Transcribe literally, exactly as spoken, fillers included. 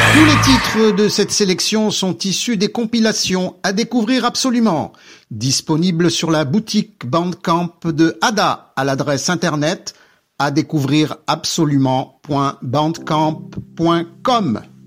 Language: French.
Tous les titres de cette sélection sont issus des compilations à découvrir absolument, disponibles sur la boutique Bandcamp de Ada à l'adresse internet à découvrir absolument point bandcamp point com.